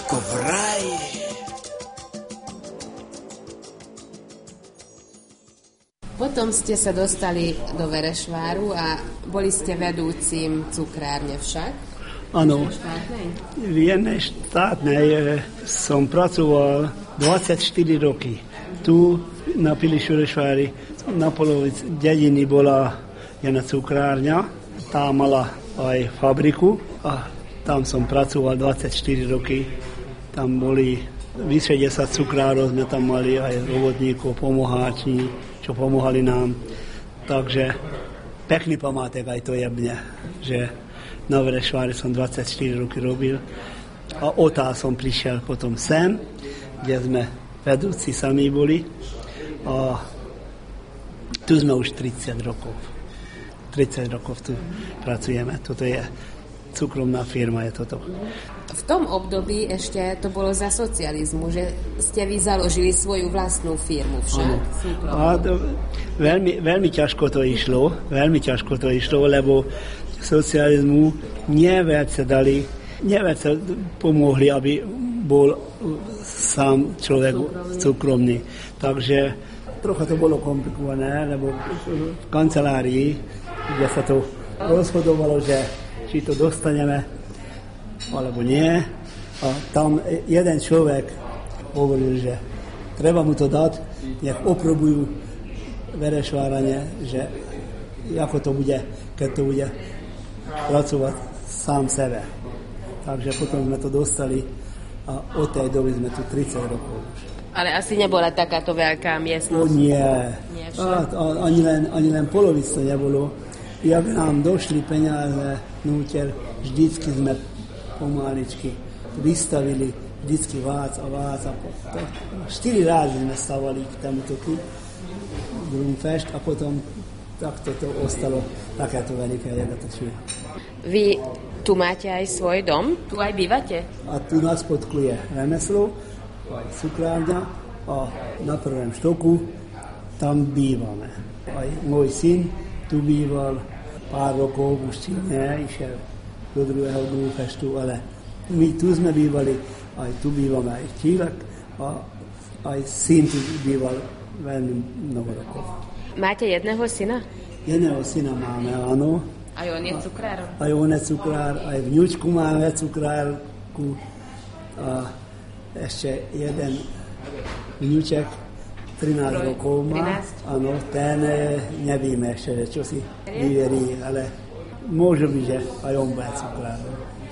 ako v raji. Potom ste sa dostali do Verešváru a boli ste vedúcim cukrárne však? Áno, v jednej štátnej som pracoval 24 roky. Tu na Piliš Verešvári na polovici dediny bola jedna cukrárňa, tá mala aj fabriku a tam som pracoval 24 roky. Tam boli vyše 10 cukrárov, sme tam mali aj robotníkov, pomoháči, čo pomohali nám. Takže pekný památek aj to je mne, že na Verešvári som 24 roky robil a odtiaľ som prišiel potom sem, kde sme vedúci sami boli a tu sme už 30 rokov. 30 rokov tu pracujeme. Toto je cukromná firma, je toto. V tom období ešte to bolo za socializmu, že ste vy založili svoju vlastnú firmu však? A to, veľmi ťažko to išlo, lebo socializmu neveľa sa pomohli, aby bol sám človek cukromný. Takže trocha to bolo komplikované, lebo v kancelárii, kde sa to rozhodovalo, že či to dostaneme, alebo nie. A tam jeden človek hovoril, že treba mu to dať, nech oprobujú Verešvárane, že ako to bude, keď to bude pracovať sám sebe. Takže potom sme to dostali a od tej doby sme tu 30 rokov. Ale asi nebola takáto veľká miestnosť. Nie. Ani len polovic to nebolo. Jak nám došli peniaze núter, vždycky sme pomaličky vystavili, vždycky vác. 4 razy sme stavali k tomuto tu Grunfest a potom takto to ostalo takéto veľké jednotočné. Vy tu máte aj svoj dom? Tu aj bývate? A tu nás podkuje remeslo, aj cukrárňa a na prvém štoku tam bývame. Aj môj syn tu býval pár rokov, už si išiel do druhého Grunfestu, ale my tu sme bývali, aj tu bývame aj Čílek a aj syn tu býval veľmi mnoho rokov. Máte jedného syna? Jedného syna máme, áno. Aj on je cukrár? Aj on je cukrár, aj vňučku máme cukrárku a ešte jeden vňuček 13 rokov má. Áno, ten nevíme ešte, čo si vyverí, ale môže byť, že aj on bude cukrár.